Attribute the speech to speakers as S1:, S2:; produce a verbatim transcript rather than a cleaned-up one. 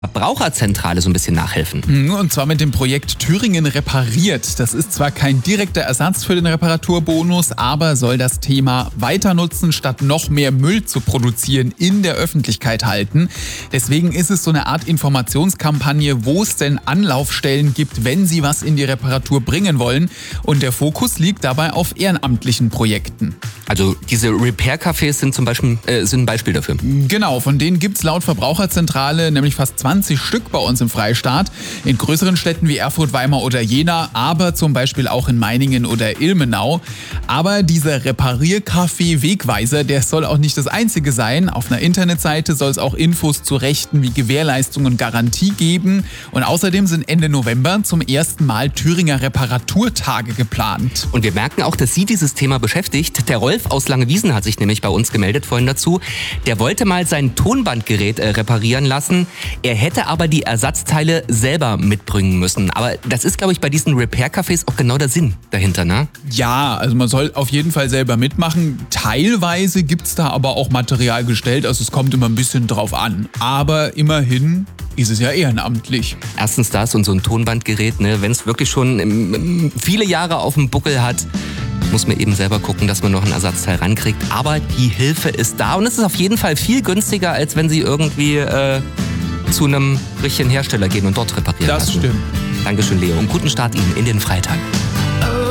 S1: Verbraucherzentrale so ein bisschen nachhelfen.
S2: Und zwar mit dem Projekt Thüringen repariert. Das ist zwar kein direkter Ersatz für den Reparaturbonus, aber soll das Thema weiter nutzen, statt noch mehr Müll zu produzieren, in der Öffentlichkeit halten. Deswegen ist es so eine Art Informationskampagne, wo es denn Anlaufstellen gibt, wenn Sie was in die Reparatur bringen wollen. Und der Fokus liegt dabei auf ehrenamtlichen Projekten.
S1: Also diese Repair-Cafés sind zum Beispiel äh, sind ein Beispiel dafür.
S2: Genau, von denen gibt es laut Verbraucherzentrale nämlich fast zwanzig Stück bei uns im Freistaat. In größeren Städten wie Erfurt, Weimar oder Jena, aber zum Beispiel auch in Meiningen oder Ilmenau. Aber dieser Repariercafé Wegweiser, der soll auch nicht das einzige sein. Auf einer Internetseite soll es auch Infos zu Rechten wie Gewährleistung und Garantie geben. Und außerdem sind Ende November zum ersten Mal Thüringer Reparaturtage geplant.
S1: Und wir merken auch, dass Sie dieses Thema beschäftigt. Der Rolf aus Langewiesen hat sich nämlich bei uns gemeldet vorhin dazu. Der wollte mal sein Tonbandgerät äh, reparieren lassen. Er hätte aber die Ersatzteile selber mitbringen müssen. Aber das ist, glaube ich, bei diesen Repair-Cafés auch genau der Sinn dahinter, ne?
S2: Ja, also man soll auf jeden Fall selber mitmachen. Teilweise gibt es da aber auch Material gestellt. Also es kommt immer ein bisschen drauf an. Aber immerhin ist es ja ehrenamtlich.
S1: Erstens das und so ein Tonbandgerät, ne, wenn es wirklich schon ähm, viele Jahre auf dem Buckel hat, muss man eben selber gucken, dass man noch ein Ersatzteil rankriegt. Aber die Hilfe ist da und es ist auf jeden Fall viel günstiger, als wenn Sie irgendwie äh, zu einem richtigen Hersteller gehen und dort reparieren
S2: Das
S1: lassen.
S2: stimmt.
S1: Dankeschön, Leo. Und guten Start Ihnen in den Freitag.